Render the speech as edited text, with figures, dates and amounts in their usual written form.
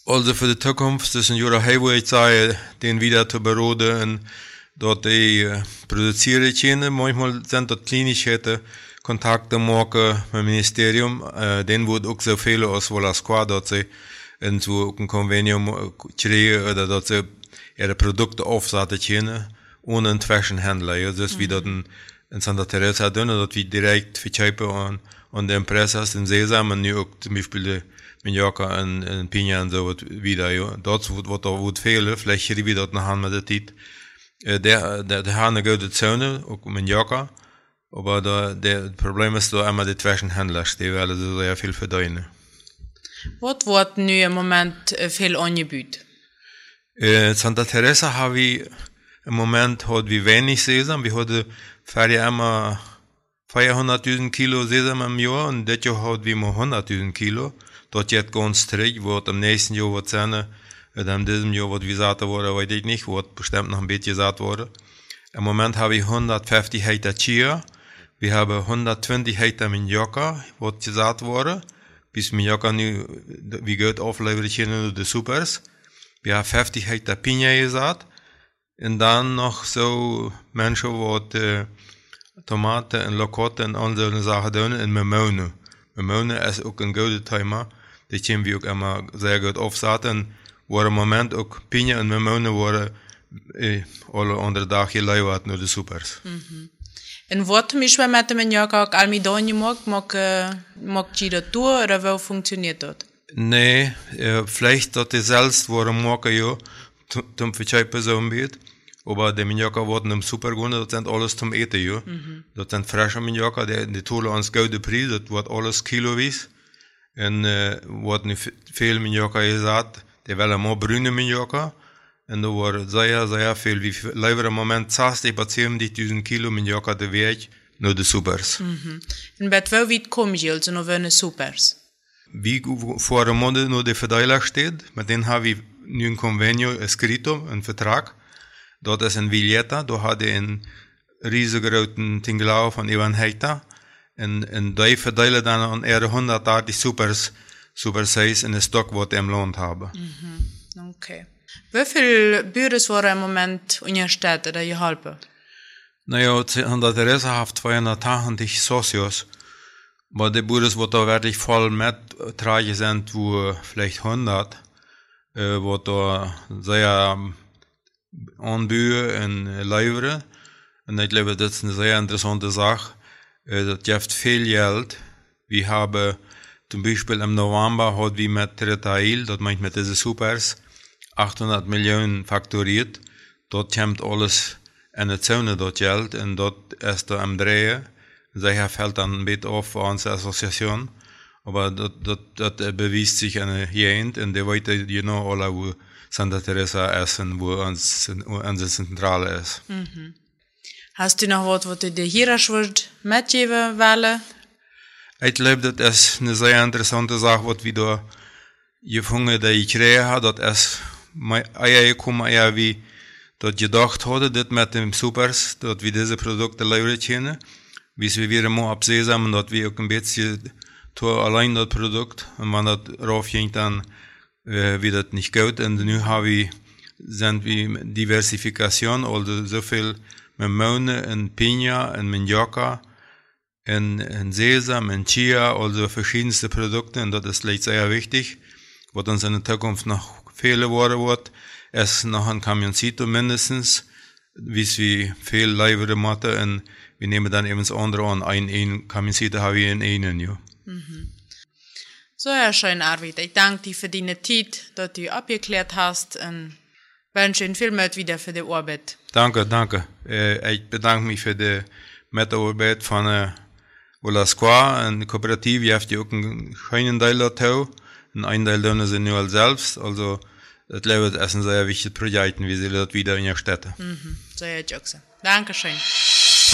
Also für die Zukunft ist ein Jura Highway sei, den wieder zu beroden und dort die produzieren können. Manchmal sind dort Kleinigkeiten, Kontakte machen mit dem Ministerium, den wird auch so viele aus Volasqua dort sie in so ein Konvenium kriegen oder dort sie ihre Produkte aufsetzen können, ohne einen Zwischenhändler. Ja, das ist wie dort in Santa Teresa drin, dort wie direkt verkaufen an die Impressas in Sesam und nu auch zum Beispiel Mallorca und Piña und so wieder, ja. Dort wird fehlen, vielleicht hier wieder dort nachher mit der Zeit. Der haben eine gute Zone, auch Mallorca, aber der Problem ist da einmal die Zwischenhändler, die werden so sehr viel verdienen. Was wird nu im Moment viel angeboten? Santa Teresa haben wir im Moment wenig Sesam, wir hatten vorher immer 400.000 Kilo Sesam im Jahr und das Jahr haben wir mal 100.000 Kilo. Dort jetzt ganz zurück, wird im nächsten Jahr wird sein, oder in diesem Jahr wird wie gesagt worden, weiß ich nicht, wird bestimmt noch ein bisschen gesagt worden. Im Moment habe ich 150 Hektar Chia, wir haben 120 Hektar Mallorca, wird gesagt worden, bis Mallorca nu, wie gut aufleveren können die Supers. Wir haben 50 Hektar Piña gesagt, und dann noch so Menschen, die Tomaten und Lokotten und andere Sachen tun, und Memone. Memone ist auch ein gutes Thema. Die können wir auch immer sehr gut aufsetzen. Wo im Moment auch Piña und Memone waren alle andere Tag gelevert nur die Supers. En wat zum Beispiel mit dem Mallorca auch Almidonje mag die das tun oder wie funktioniert das? Nee, vielleicht dat die selbst waren maken ja, zum Verkaufen so wird. Aber die Mallorca wurden im Super gehen, das sind alles zum Eten, ja. Das sind frische Mallorca, die tun uns gute Preis, das wird alles kiloweise. Und wird nicht viel Mallorca gesagt, die wollen mal brüne Mallorca. Und da war sehr, sehr viel, wie leider im Moment 60.000 Kilo Mallorca der Weg, nur die Supers. Und bei wie kommen Sie also noch eine Supers? Wie vor einem Monat nur der Verteiler steht, mit denen habe ich nun ein Convenio escrito, einen Vertrag. Dort ist ein Villeta, da hat er einen riesengroßen Tinglau von 1 Hektar. Und die verteilen dann an 180 Super Size in den Stock, was die im Land haben. Okay. Wie viele Büros waren im Moment in der Stadt oder geholfen? Naja, Santa Teresa hat 280 Socios. Aber die Büros, die da wirklich voll mittragen sind, wo vielleicht 100, wo da sehr anbieten und liefern. Und ich glaube, das ist eine sehr interessante Sache. Das gibt viel Geld. Wir haben zum Beispiel im November hat wir mit Retail, das meint mit diesen Supers, 800 Millionen fakturiert. Dort kommt alles in der Zone, dort Geld, und dort ist da am Drehen. Daher fällt dann ein bisschen auf für unsere Assoziation. Aber das beweist sich eine Gegend, und die weiter genau alle, wo Santa Teresa ist und wo unsere Zentrale ist. Hast du noch was du dir hier mitgeben wollen? Ich glaube, das ist eine sehr interessante Sache, was wir da gefunden, die ich gekriegt habe. Das ist gekommen, wie dort gedacht hatte, das mit den Supers, dort wir diese Produkte liefern können. Bis wir wieder mal absehen, dass wir auch ein bisschen allein das Produkt, und wenn das raufging, dann wird das nicht gut. Und nun sind wir Diversifikation, also so viel Memone und Piña und Mallorca und Sesam und Chia, also verschiedenste Produkte, und das ist vielleicht sehr wichtig, was uns in der Zukunft noch fehlen wird, ist noch ein Camioncito mindestens, wie wir viel liefern machen, und wir nehmen dann eben das andere an. Ein Camioncito habe ich in einen, ja. So, ja, schön, Arvid. Ich danke dir für deine Zeit, dass du abgeklärt hast, und wünsche Ihnen viel Mut wieder für die Arbeit. Danke. Ich bedanke mich für die Mitarbeit von Volasqua, und die Kooperative. Ihr habt ja auch einen schönen Teil dazu, und einen Teil davon sind nur selbst. Also, das ist ein sehr wichtiges Projekt, wie sie das wieder in der Stadt. So, ja, Dankeschön.